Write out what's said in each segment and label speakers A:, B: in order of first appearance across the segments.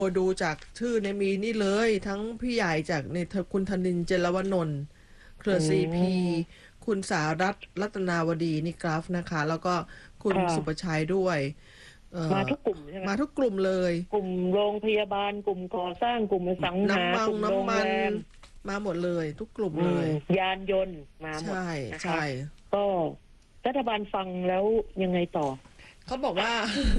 A: ดูจากชื่อเนี่ยมีนี่เลยทั้งพี่ใหญ่จากในคุณธนินทร์เจรวนนท์เครื
B: อื
A: อซีพี
B: ม
A: คุณสารัตน์รัตนาวดีนี่กราฟนะคะแล้วก็คุณ
B: ค่ะ
A: สุประชัยด้วยเอ่อ
B: มาทุกกลุ่มใช่ไหม
A: มาทุกกลุ่มเลย
B: กลุ่มโรงพยาบาลกลุ่มก่อสร้างกลุ่มอสังหา
A: น้ำมัน
B: กลุ่มโรงแร
A: น้ำมัน
B: ม
A: มาหมดเลยทุกกลุ่ม
B: อืม
A: เลย
B: ยานยนต์มาหมด
A: ใช่ใช่
B: นะคะก็รัฐบาลฟังแล้วยังไงต่อ
A: เขาบอกว่า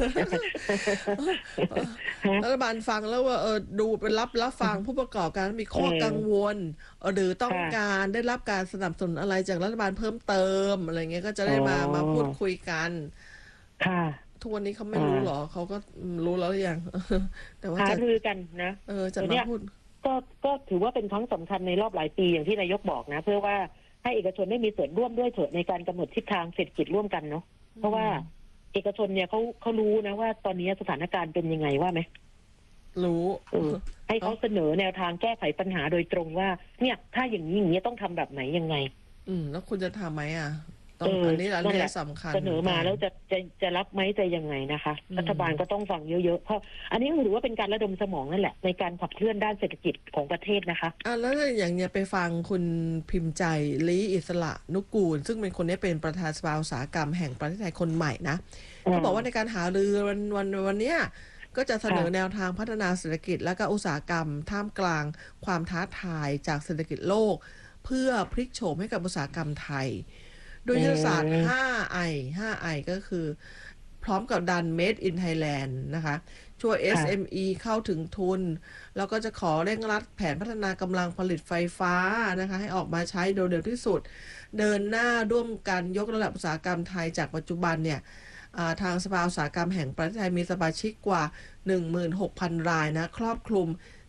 B: ฮะ
A: รัฐบาลฟังแล้วว่าดูเป็นรับฟังผู้ประกอบการมี
B: เอ
A: ข้อกัง
B: อ
A: วลหรือต้อง
B: ค่ะ
A: การได้รับการสนับสนุนอะไรจากรัฐบาลเพิ่มเติมอะไรเงี้ยก็จะ
B: อ๋อ
A: ได้มาพูดคุยกัน
B: ค่ะ
A: ทุกวันนี้เขาไม่
B: อ่
A: รู้หรอ
B: า
A: เขาก็รู้แล้วหรือยังแต่ว่า
B: หา
A: จะ
B: รือกันนะ
A: จะ
B: ตัวเนี้ย
A: มาพูด
B: ก็ก็ถือว่าเป็นครั้งสำคัญในรอบหลายปีอย่างที่นายกบอกนะเพื่อว่าให้เอกชนได้มีส่วนร่วมด้วยเถิดในการกำหนดทิศทางเศรษฐกิจร่วมกันเนาะเพราะว่าเอกชนเนี่ยเขารู้นะว่าตอนนี้สถานการณ์เป็นยังไงว่าไหม
A: รู้
B: เออให้
A: เขา
B: เขาเสนอแนวทางแก้ไขปัญหาโดยตรงว่า เนี่ยถ้าอย่างนี้อย่างนี้ต้องทำแบบไหนยังไง
A: แล้วคุณจะทำไหมอ่ะต้อ
B: เออ
A: งอันนี้
B: นั่นแหละ
A: สำคัญ
B: เสนอ
A: เหมือนกัน
B: มาแล้วจะรับไหมจะยังไงนะคะ
A: อื
B: รัฐบาลก็
A: ม
B: ต้องฟังเยอะๆเพราะอันนี้ถือว่าเป็นการระดมสมองนั่นแหละในการขับเคลื่อนด้านเศรษฐกิจของประเทศนะคะ
A: แล้วอย่างเนี้ยไปฟังคุณพิมพ์ใจลีอิสระนุกูลซึ่งเป็นคนนี้เป็นประธานสภาอุตสาหกรรมแห่งประเทศไทยคนใหม่นะ
B: อ่
A: เขาบอกว่าใน
B: า
A: การหารือวันเนี้ยก็จะเสนอแน
B: ค่ะ
A: วทางพัฒนาเศรษฐกิจและก็อุตสาหกรรมท่ามกลางความท้าทายจากเศรษฐกิจโลกเพื่อพลิกโฉมให้กับอุตสาหกรรมไทยโดย
B: อื
A: ยุทธศาสตร์
B: ม
A: 5I ก็คือพร้อมกับดัน Made in Thailand นะคะช่วย
B: ค่ะ
A: SME เข้าถึงทุน แล้วก็จะขอเร่งรัดแผนพัฒนากำลังผลิตไฟฟ้านะคะให้ออกมาใช้โดยเร็วที่สุด เดินหน้าร่วมกันยกระดับอุตสาหกรรมไทยจากปัจจุบันเนี่ยทางสภาอุตสาหกรรมแห่งประเทศไทยมีสมาชิกกว่า 16,000 รายนะครอบคลุม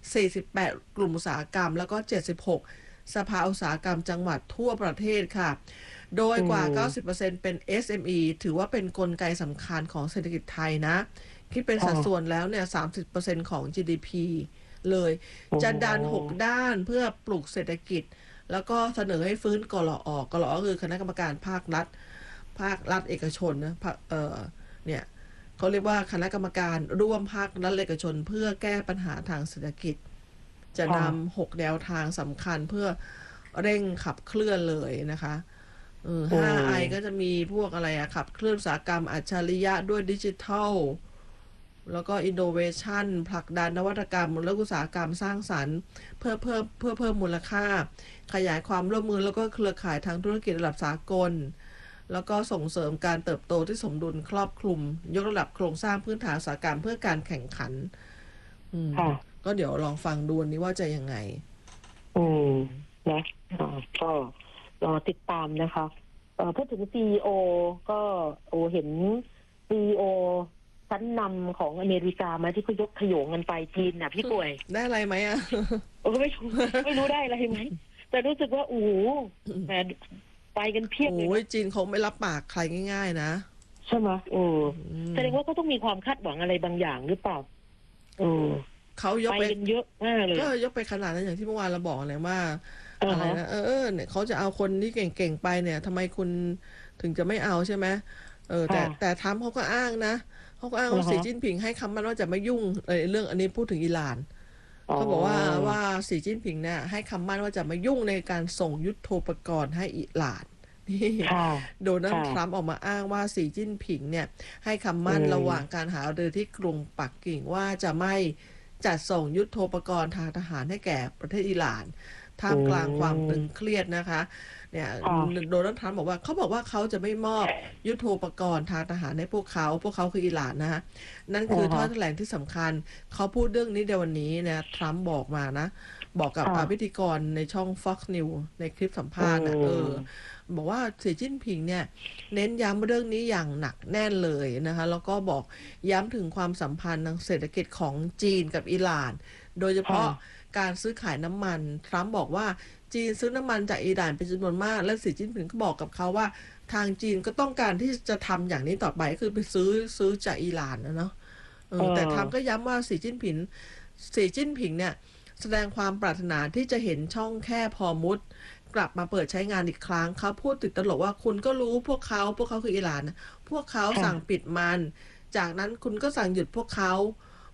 A: 48 กลุ่มอุตสาหกรรมแล้วก็ 76 สภาอุตสาหกรรมจังหวัดทั่วประเทศค่ะ โดย
B: อื
A: กว่า
B: ม
A: 90%เป็น SME ถือว่าเป็นกลไกสำคัญของเศรษฐกิจไทยนะ คิดเป็นสัดส่วน
B: ค่ะ
A: แล้วเนี่ย 30%ของ GDP เลย
B: อ๋
A: จะดัน
B: อ
A: 6ด้านเพื่อปลุกเศรษฐกิจ แล้วก็เสนอให้ฟื้นกลอคือคณะกรรมการภาครัฐเอกชนนะเนี่ยเขาเรียกว่าคณะกรรมการร่วมภาครัฐเอกชนเพื่อแก้ปัญหาทางเศรษฐกิจ จะ
B: ค่ะ
A: นำ6แนวทางสำคัญเพื่อเร่งขับเคลื่อนเลยนะคะ
B: อื
A: 5I ก็จะ
B: ม
A: มีพวกอะไรอะขับเคลื่อนอุตสาหกรรมอัจฉริยะด้วยดิจิทัล แล้วก็อินโนเวชันผลักดันนวัตกรรมและอุตสาหกรรมสร้างสรรค์เพื่อเพิ่มมูลค่าขยายความร่วมมือแล้วก็เครือข่ายทางธุรกิจระดับสากลแล้วก็ส่งเสริมการเติบโตที่สมดุลครอบคลุมยกระดับโครงสร้างพื้นฐานอุตสาหกรรมเพื่อการแข่งขันอืม
B: ค่ะ
A: ก็เดี๋ยวลองฟังดูนี้ว่าจะยังไง
B: อืมนะก็รอติดตามนะคะพูดถึงซีอีโอก็เห็นซีอีโอชั้นนำของอเมริกามาที่เขายกขโยงกันไปจีนน่ะพี่ป่วย
A: ได้อะไรไหมอ่ะ
B: ไม่รู้ได้อะไรไหมแต่รู้สึกว่าโอ้โหแหมไปกันเพียบเลย
A: โอ้ย
B: นะ
A: จีนคงไม่รับปากใครง่ายๆนะ
B: ใช่ไหม
A: อืม
B: แสดงว่าก็ต้องมีความคาดหวังอะไรบางอย่างหรือเปล่าเออ
A: เขาย
B: ไป
A: กไป
B: กันเยอะมากเลย
A: ก็ยกไปขนาดนั้นอย่างที่เมื่อวานเราบอกเลยว่าอะไร
B: อ่าฮะ
A: นะเนี่ยเขาจะเอาคนที่เก่งๆไปเนี่ยทำไมคุณถึงจะไม่เอาใช่ไหมแต่
B: ค่ะ
A: ทรัมป์เขาก็อ้างนะเขาก็อ้าง
B: อ่า
A: ว่าสี
B: ฮะ
A: จิ้นผิงให้คำมั่นว่าจะไม่ยุ่งเรื่องอันนี้พูดถึงอิหร่าน
B: อ๋อ
A: เขาบอกว่าสีจิ้นผิงเนี่ยให้คำมั่นว่าจะไม่ยุ่งในการส่งยุทโธปกรณ์ให้อิหร่านนี่
B: ค่ะ
A: โดนัลด์
B: ค่ะ
A: ทรัมป์ออกมาอ้างว่าสีจิ้นผิงเนี่ยให้คำ
B: อื
A: มั่นระหว่าง
B: ม
A: การหารือที่กรุงปักกิ่งว่าจะไม่จัดส่งยุทโธปกรณ์ทางทหารให้แก่ประเทศอิหร่านท่า
B: อื
A: มกลางความตึง
B: ม
A: เครียดนะคะเนี่ย
B: ค่ะ
A: โดนัลด์ทรัมป์บอกว่าเขาจะไม่มอบยุทโธปกรณ์ทางทหารให้พวกเขาคืออิหร่านนะคะนั่น
B: อ่า
A: คือถ้
B: ฮะ
A: อยแถลงที่สำคัญเขาพูดเรื่องนี้ในวันนี้นะทรัมป์บอกมานะบอกกับพิ
B: ค่ะ
A: ธีกรในช่อง Fox News ในคลิปสัม
B: อื
A: ภาษณ์นะ
B: ม
A: บอกว่าสีจิ้นผิงเนี่ยเน้นย้ำเรื่องนี้อย่างหนักแน่นเลยนะคะแล้วก็บอกย้ำถึงความสัมพันธ์ทางเศรษฐกิจของจีนกับอิหร่านโดยเฉ
B: ค่ะ
A: พาะการซื้อขายน้ำมันทรัมป์บอกว่าจีนซื้อน้ำมันจากอิหร่านเป็นจำนวนมากและสีจิ้นผิงก็บอกกับเขาว่าทางจีนก็ต้องการที่จะทำอย่างนี้ต่อไปคือไปซื้อจากอิหร่านนะเนาะ
B: เอ
A: แต่ทรัมป์ก็
B: อ
A: ย้ำว่าสีจิ้นผิงเนี่ยแสดงความปรารถนาที่จะเห็นช่องแคบพอมุด กลับมาเปิดใช้งานอีกครั้งเขาพูดติดตลกว่าคุณก็รู้พวกเขาคืออิหร่านนะพวกเขา
B: ค่ะ
A: สั่งปิดมันจากนั้นคุณก็สั่งหยุดพวกเขา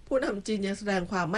A: ผู้นำจีนยังแสดงความ